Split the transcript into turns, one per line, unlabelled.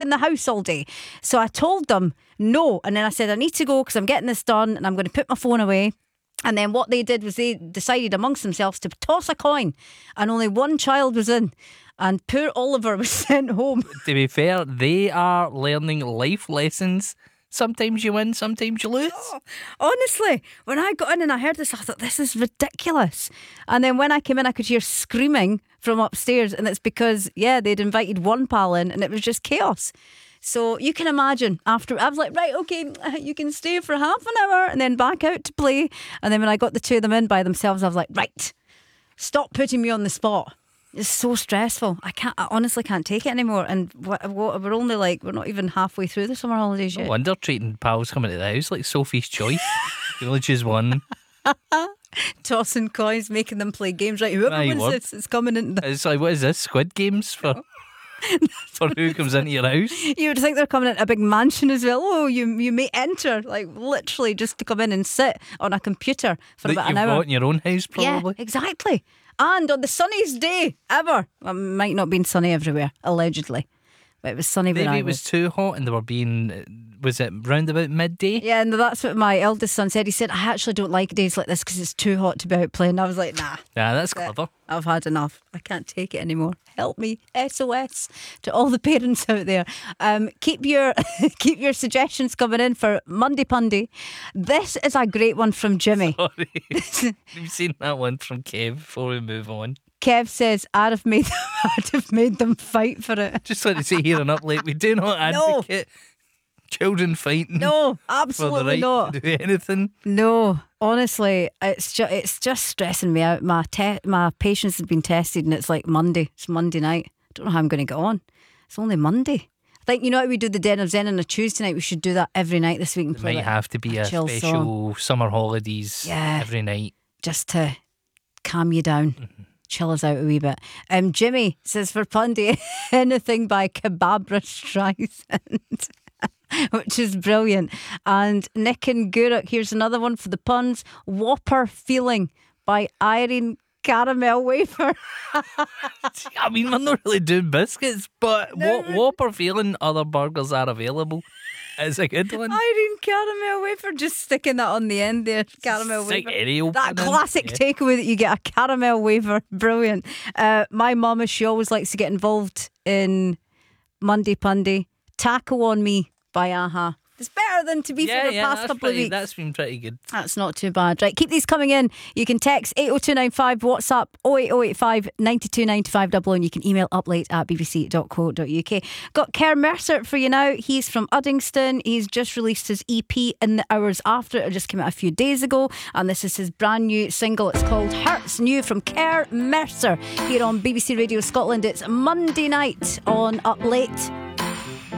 in the house all day. So I told them no. And then I said, I need to go because I'm getting this done and I'm going to put my phone away. And then what they did was they decided amongst themselves to toss a coin. And only one child was in. And poor Oliver was sent home.
To be fair, they are learning life lessons. Sometimes you win, sometimes you lose.
Oh, honestly, when I got in and I heard this, I thought, this is ridiculous. And then when I came in, I could hear screaming from upstairs. And it's because, they'd invited one pal in and it was just chaos. So you can imagine after, I was like, right, okay, you can stay for half an hour and then back out to play. And then when I got the two of them in by themselves, I was like, right, stop putting me on the spot. It's so stressful. I honestly can't take it anymore. And we're only we're not even halfway through the summer holidays yet.
No wonder treating pals coming to the house like Sophie's Choice. You only choose one.
Tossing coins, making them play games. Right, whoever wins this is coming into the...
It's like, what is this? Squid Games for who comes into your house?
You would think they're coming into a big mansion as well. Oh, you may enter, literally just to come in and sit on a computer for about an hour.
You've got in your own house, probably.
Yeah, exactly. And on the sunniest day ever. Well, it might not be sunny everywhere, allegedly. But it was sunny where I was.
Maybe it was too hot and they were being... Was it round about midday?
Yeah, and that's what my eldest son said. He said, I actually don't like days like this because it's too hot to be out playing. I was like, nah.
Yeah, that's clever.
I've had enough. I can't take it anymore. Help me. SOS to all the parents out there. Keep your suggestions coming in for Monday Pundy. This is a great one from Jimmy.
Sorry. You've seen that one from Kev before we move on.
Kev says, I'd have made them fight for it.
Just like to say here and up late, we do not advocate children fighting.
No, absolutely
for the right
not.
to do anything.
No, honestly, it's just stressing me out. My patience has been tested, and it's like Monday. It's Monday night. I don't know how I'm going to get on. It's only Monday. I think, you know how we do the Den of Zen on a Tuesday night? We should do that every night this week and play.
It might have to be a
chill
special summer holidays every night,
just to calm you down. Mm-hmm. Chill us out a wee bit. Jimmy says for Pundy, anything by Kababra Streisand. Which is brilliant. And Nick and Guruk, here's another one for the puns. Whopper Feeling by Irene Caramel Wafer.
I mean, we're not really doing biscuits, but Whopper Feeling, other burgers are available. It's a good one.
Irene Caramel Wafer, just sticking that on the end there. Caramel Wafer. That classic takeaway that you get, a caramel wafer. Brilliant. My mum, she always likes to get involved in Monday Pundy. Taco on Me by Aha. It's better than to be for the past couple of weeks.
That's been pretty good.
That's not too bad. Right, keep these coming in. You can text 80295, WhatsApp 08085 9295 and you can email uplate@bbc.co.uk. Got Kerr Mercer for you now. He's from Uddingston. He's just released his EP In the Hours After. It just came out a few days ago, and this is his brand new single. It's called Hurts New from Kerr Mercer here on BBC Radio Scotland. It's Monday night on Up Late.